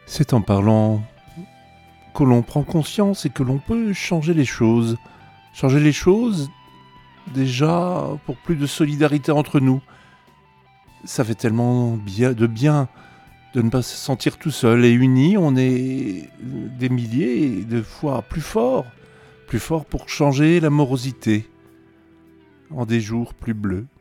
C'est en parlant que l'on prend conscience et que l'on peut changer les choses. Changer les choses, déjà, pour plus de solidarité entre nous. Ça fait tellement de bien de ne pas se sentir tout seul. Et unis, on est des milliers de fois plus forts. Plus forts pour changer la morosité en des jours plus bleus.